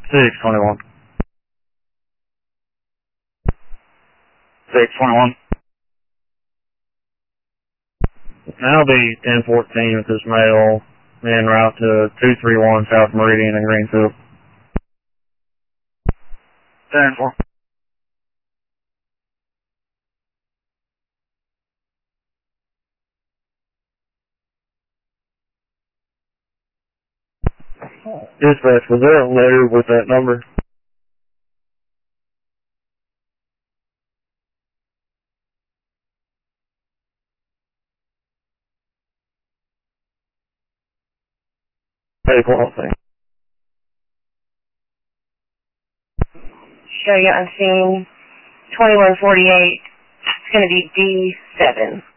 621. 621. That'll be 1014 with this male en route to 231 South Meridian in Greenfield. 10-4. Dispatch, was there a letter with that number? Take one thing. Show you on scene 2148. It's going to be D7.